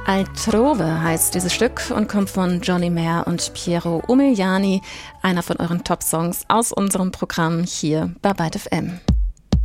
Altrove heißt dieses Stück und kommt von Johnny Merr und Piero Umiliani, einer von euren Top-Songs aus unserem Programm hier bei Byte FM.